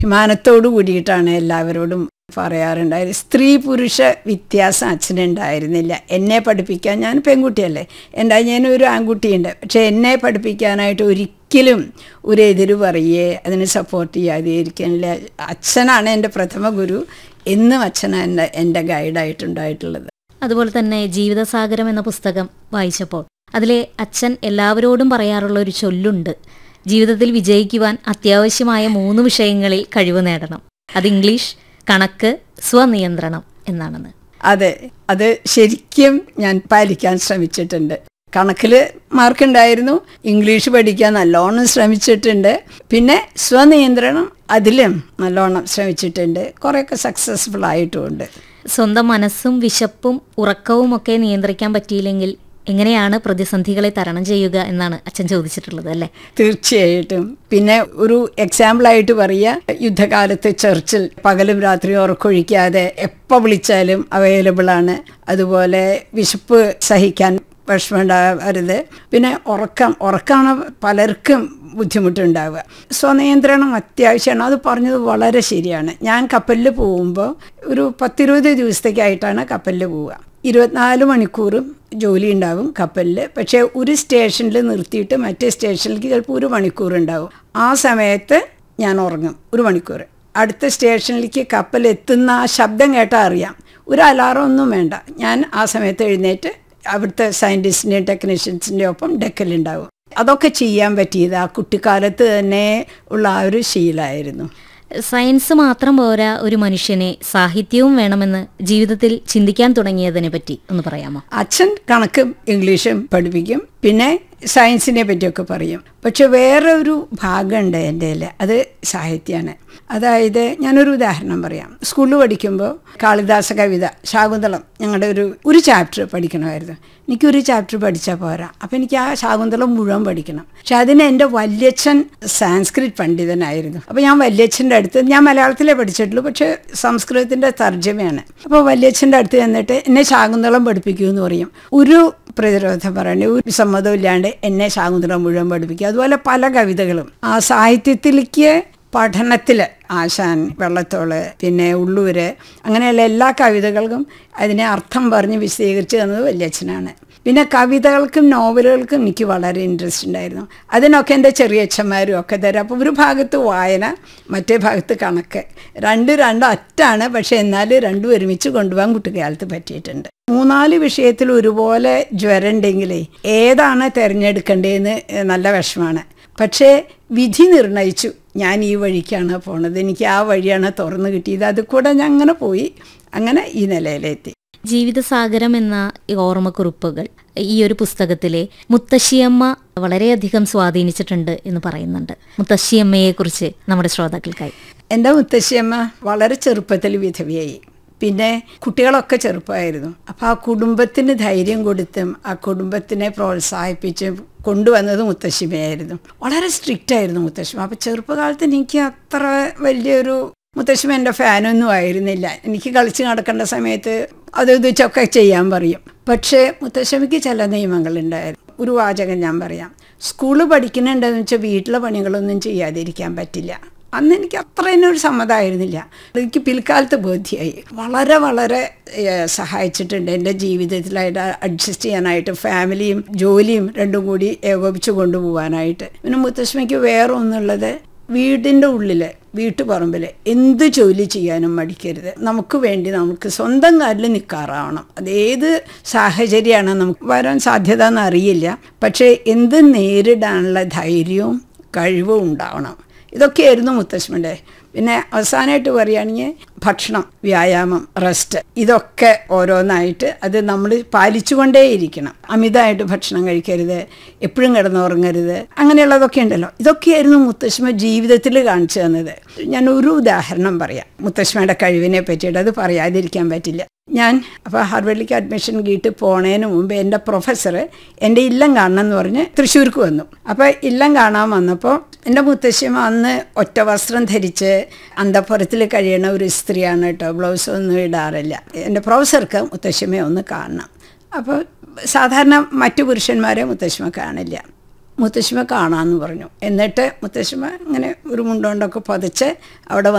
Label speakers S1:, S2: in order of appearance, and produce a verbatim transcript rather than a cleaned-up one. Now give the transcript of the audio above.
S1: അഭിമാനത്തോടു കൂടിയിട്ടാണ് എല്ലാവരോടും പറയാറുണ്ടായത്. സ്ത്രീ പുരുഷ വ്യത്യാസം അച്ഛനുണ്ടായിരുന്നില്ല. എന്നെ പഠിപ്പിക്കാൻ, ഞാൻ പെൺകുട്ടിയല്ലേ, എൻ്റെ ഞാനൊരു ആൺകുട്ടിയുണ്ട്, പക്ഷെ എന്നെ പഠിപ്പിക്കാനായിട്ട് ഒരിക്കലും ഒരു എതിര് പറയേ അതിന് സപ്പോർട്ട് ചെയ്യാതെ ഇരിക്കാനില്ല. അച്ഛനാണ് എൻ്റെ പ്രഥമ ഗുരു. എന്നും അച്ഛനാണ് എൻ്റെ എൻ്റെ ഗൈഡായിട്ടുണ്ടായിട്ടുള്ളത്.
S2: അതുപോലെ തന്നെ ജീവിതസാഗരം എന്ന പുസ്തകം വായിച്ചപ്പോൾ അതിലെ അച്ഛൻ എല്ലാവരോടും പറയാറുള്ള ഒരു ചൊല്ലുണ്ട്: ജീവിതത്തിൽ വിജയിക്കുവാൻ അത്യാവശ്യമായ മൂന്ന് വിഷയങ്ങളിൽ കഴിവ് നേടണം. അത് ഇംഗ്ലീഷ്, കണക്ക്, സ്വനിയന്ത്രണം എന്നാണെന്ന്.
S1: അതെ, അത് ശരിക്കും ഞാൻ പാലിക്കാൻ ശ്രമിച്ചിട്ടുണ്ട്. കണക്കിൽ മാർക്കുണ്ടായിരുന്നു, ഇംഗ്ലീഷ് പഠിക്കാൻ നല്ലോണം ശ്രമിച്ചിട്ടുണ്ട്, പിന്നെ സ്വനിയന്ത്രണം അതിലും നല്ലോണം ശ്രമിച്ചിട്ടുണ്ട്. കുറേയൊക്കെ സക്സസ്ഫുൾ ആയിട്ടുമുണ്ട്.
S2: സ്വന്തം മനസ്സും വിശപ്പും ഉറക്കവും ഒക്കെ നിയന്ത്രിക്കാൻ പറ്റിയില്ലെങ്കിൽ എങ്ങനെയാണ് പ്രതിസന്ധികളെ തരണം ചെയ്യുക എന്നാണ് അച്ഛൻ ചോദിച്ചിട്ടുള്ളത്, അല്ലേ?
S1: തീർച്ചയായിട്ടും. പിന്നെ ഒരു എക്സാമ്പിളായിട്ട് പറയുക, യുദ്ധകാലത്ത് ചർച്ചിൽ പകലും രാത്രിയും ഉറക്കൊഴിക്കാതെ എപ്പോൾ വിളിച്ചാലും അവൈലബിൾ ആണ്. അതുപോലെ വിശപ്പ് സഹിക്കാൻ വിഷമമുണ്ടാവരുത്. പിന്നെ ഉറക്കം ഉറക്കമാണ് പലർക്കും ബുദ്ധിമുട്ടുണ്ടാവുക. സ്വനിയന്ത്രണം അത്യാവശ്യമാണ്. അത് പറഞ്ഞത് വളരെ ശരിയാണ്. ഞാൻ കപ്പലിൽ പോകുമ്പോൾ ഒരു പത്തിരുപത് ദിവസത്തേക്കായിട്ടാണ് കപ്പലിൽ പോവുക. ഇരുപത്തിനാല് മണിക്കൂറും ജോലി ഉണ്ടാവും കപ്പലിൽ. പക്ഷേ ഒരു സ്റ്റേഷനിൽ നിർത്തിയിട്ട് മറ്റേ സ്റ്റേഷനിലേക്ക് ചിലപ്പോൾ ഒരു മണിക്കൂർ ഉണ്ടാവും. ആ സമയത്ത് ഞാൻ ഉറങ്ങും ഒരു മണിക്കൂർ. അടുത്ത സ്റ്റേഷനിലേക്ക് കപ്പൽ എത്തുന്ന ആ ശബ്ദം കേട്ടാൽ അറിയാം. ഒരു അലാറം ഒന്നും വേണ്ട. ഞാൻ ആ സമയത്ത് എഴുന്നേറ്റ് അവിടുത്തെ സയൻറ്റിസ്റ്റിൻ്റെയും ടെക്നീഷ്യൻസിൻ്റെയും ഒപ്പം ഡെക്കലുണ്ടാവും. അതൊക്കെ ചെയ്യാൻ പറ്റിയത് ആ കുട്ടിക്കാലത്ത് തന്നെ ഉള്ള ആ ഒരു ശീലമായിരുന്നു.
S2: സയൻസ് മാത്രം പോരാ ഒരു മനുഷ്യനെ സാഹിത്യവും വേണമെന്ന് ജീവിതത്തിൽ ചിന്തിക്കാൻ തുടങ്ങിയതിനെ പറ്റി ഒന്ന് പറയാമോ?
S1: അച്ഛൻ കണക്കും ഇംഗ്ലീഷും പഠിപ്പിക്കും, പിന്നെ സയൻസിനെ പറ്റിയൊക്കെ പറയും. പക്ഷെ വേറെ ഒരു ഭാഗമുണ്ട് എൻ്റെ കയ്യിൽ, അത് സാഹിത്യമാണ്. അതായത് ഞാനൊരു ഉദാഹരണം പറയാം. സ്കൂളിൽ പഠിക്കുമ്പോൾ കാളിദാസ കവിത ശാകുന്തളം ഞങ്ങളുടെ ഒരു ഒരു ചാപ്റ്റർ പഠിക്കണമായിരുന്നു. എനിക്കൊരു ചാപ്റ്റർ പഠിച്ചാൽ പോരാ, അപ്പം എനിക്ക് ആ ശാകുന്തളം മുഴുവൻ പഠിക്കണം. പക്ഷെ അതിന് എൻ്റെ വല്യച്ഛൻ സാൻസ്ക്രിറ്റ് പണ്ഡിതനായിരുന്നു. അപ്പോൾ ഞാൻ വല്യച്ഛൻ്റെ അടുത്ത്, ഞാൻ മലയാളത്തിലേ പഠിച്ചിട്ടുള്ളൂ, പക്ഷേ സംസ്കൃതത്തിൻ്റെ തർജ്ജമയാണ്. അപ്പോൾ വല്യച്ഛൻ്റെ അടുത്ത് ചെന്നിട്ട് എന്നെ ശാകുന്തളം പഠിപ്പിക്കൂ എന്ന് പറയും. ഒരു പ്രതിരോധം പറയണേ, ഒരു സമ്മതം ഇല്ലാണ്ട് എന്നെ ശാകുന്തളം മുഴുവൻ പഠിപ്പിക്കുക. അതുപോലെ പല കവിതകളും ആ സാഹിത്യത്തിലേക്ക് പഠനത്തിൽ ആശാൻ, വെള്ളത്തോള്, പിന്നെ ഉള്ളൂര്, അങ്ങനെയുള്ള എല്ലാ കവിതകൾക്കും അതിനെ അർത്ഥം പറഞ്ഞ് വിശദീകരിച്ച് തന്നത് വല്യച്ഛനാണ്. പിന്നെ കവിതകൾക്കും നോവലുകൾക്കും എനിക്ക് വളരെ ഇൻട്രസ്റ്റ് ഉണ്ടായിരുന്നു. അതിനൊക്കെ എൻ്റെ ചെറിയച്ഛന്മാരും ഒക്കെ തരാം. അപ്പോൾ ഒരു ഭാഗത്ത് വായന, മറ്റേ ഭാഗത്ത് കണക്ക്, രണ്ട് രണ്ട് അറ്റാണ്. പക്ഷെ എന്നാൽ രണ്ടും ഒരുമിച്ച് കൊണ്ടുപോകാൻ കുട്ടിക്കാലത്ത് പറ്റിയിട്ടുണ്ട്. മൂന്നാല് വിഷയത്തിൽ ഒരുപോലെ ജ്വരം ഉണ്ടെങ്കിലേ ഏതാണ് തിരഞ്ഞെടുക്കേണ്ടതെന്ന് നല്ല വിഷമാണ്. പക്ഷേ വിധി നിർണയിച്ചു, ഞാൻ ഈ വഴിക്കാണ് പോണത്, എനിക്ക് ആ വഴിയാണ് തുറന്നു കിട്ടിയത്. അത് കൂടെ ഞാൻ അങ്ങനെ പോയി, അങ്ങനെ ഈ നിലയിലെത്തി.
S2: ജീവിതസാഗരം എന്ന ഓർമ്മക്കുറിപ്പുകൾ ഈ ഒരു പുസ്തകത്തിലെ മുത്തശ്ശിയമ്മ വളരെയധികം സ്വാധീനിച്ചിട്ടുണ്ട് എന്ന് പറയുന്നുണ്ട്. മുത്തശ്ശിയമ്മയെ കുറിച്ച് നമ്മുടെ ശ്രോതാക്കൾക്കായി.
S1: എൻ്റെ മുത്തശ്ശിയമ്മ വളരെ ചെറുപ്പത്തിൽ വിധവയായി. പിന്നെ കുട്ടികളൊക്കെ ചെറുപ്പമായിരുന്നു. അപ്പോൾ ആ കുടുംബത്തിന് ധൈര്യം കൊടുത്തും ആ കുടുംബത്തിനെ പ്രോത്സാഹിപ്പിച്ചും കൊണ്ടുവന്നത് മുത്തശ്ശിമയായിരുന്നു. വളരെ സ്ട്രിക്റ്റ് ആയിരുന്നു മുത്തശ്ശിമ. അപ്പോൾ ചെറുപ്പകാലത്ത് എനിക്ക് അത്ര വലിയൊരു മുത്തശ്ശിമ എൻ്റെ ഫാനൊന്നും ആയിരുന്നില്ല. എനിക്ക് കളിച്ച് നടക്കേണ്ട സമയത്ത് അത് ഇത് വെച്ചൊക്കെ ചെയ്യാൻ പറയും. പക്ഷേ മുത്തശ്ശിമയ്ക്ക് ചില നിയമങ്ങളുണ്ടായിരുന്നു. ഒരു വാചകം ഞാൻ പറയാം: സ്കൂളിൽ പഠിക്കുന്നുണ്ടെന്ന് വെച്ചാൽ വീട്ടിലെ പണികളൊന്നും ചെയ്യാതിരിക്കാൻ പറ്റില്ല. അന്ന് എനിക്ക് അത്ര തന്നെ ഒരു സമ്മതമായിരുന്നില്ല. എനിക്ക് പിൽക്കാലത്ത് ബോധ്യമായി. വളരെ വളരെ സഹായിച്ചിട്ടുണ്ട് എൻ്റെ ജീവിതത്തിലായിട്ട് അഡ്ജസ്റ്റ് ചെയ്യാനായിട്ട്, ഫാമിലിയും ജോലിയും രണ്ടും കൂടി ഏകോപിച്ച് കൊണ്ടുപോകാനായിട്ട്. പിന്നെ മുത്തശ്ശിമയ്ക്ക് വേറെ ഒന്നുള്ളത്, വീടിൻ്റെ ഉള്ളിൽ വീട്ടുപറമ്പിൽ എന്ത് ജോലി ചെയ്യാനും മടിക്കരുത്. നമുക്ക് വേണ്ടി നമുക്ക് സ്വന്തം കാലിൽ നിൽക്കാറാവണം. അതേത് സാഹചര്യമാണ് നമുക്ക് വരാൻ സാധ്യത എന്നറിയില്ല, പക്ഷേ എന്ത് നേരിടാനുള്ള ധൈര്യവും കഴിവും ഉണ്ടാവണം. ഇതൊക്കെയായിരുന്നു മുത്തശ്ശിയുടെ. പിന്നെ അവസാനമായിട്ട് പറയുകയാണെങ്കിൽ ഭക്ഷണം, വ്യായാമം, റെസ്റ്റ്, ഇതൊക്കെ ഓരോന്നായിട്ട് അത് നമ്മൾ പാലിച്ചുകൊണ്ടേയിരിക്കണം. അമിതമായിട്ട് ഭക്ഷണം കഴിക്കരുത്, എപ്പോഴും കിടന്നുറങ്ങരുത്, അങ്ങനെയുള്ളതൊക്കെ ഉണ്ടല്ലോ. ഇതൊക്കെയായിരുന്നു മുത്തശ്ശിമ ജീവിതത്തിൽ കാണിച്ചു തന്നത്. ഞാൻ ഒരു ഉദാഹരണം പറയാം മുത്തശ്ശിമയുടെ കഴിവിനെ പറ്റിയിട്ട്, അത് പറയാതിരിക്കാൻ പറ്റില്ല. ഞാൻ അപ്പോൾ ഹാർവേഡിലേക്ക് അഡ്മിഷൻ കിട്ടി പോണതിന് മുമ്പ് എൻ്റെ പ്രൊഫസർ എൻ്റെ ഇല്ലം കാണണം എന്ന് പറഞ്ഞ് തൃശ്ശൂർക്ക് വന്നു. അപ്പോൾ ഇല്ലം കാണാൻ വന്നപ്പോൾ എൻ്റെ മുത്തശ്ശിമ അന്ന് ഒറ്റ വസ്ത്രം ധരിച്ച് അന്തഃപുരത്തിൽ കഴിയണ ഒരു സ്ത്രീയാണ് കേട്ടോ, ബ്ലൗസ് ഒന്നും ഇടാറില്ല. എൻ്റെ പ്രൊഫസർക്ക് മുത്തശ്ശിമയെ ഒന്ന് കാണണം. അപ്പോൾ സാധാരണ മറ്റു പുരുഷന്മാരെ മുത്തശ്ശിമ കാണില്ല. മുത്തശ്ശിമ കാണാമെന്ന് പറഞ്ഞു. എന്നിട്ട് മുത്തശ്ശിമ ഇങ്ങനെ ഒരു മുണ്ടോണ്ടൊക്കെ പതിച്ച് അവിടെ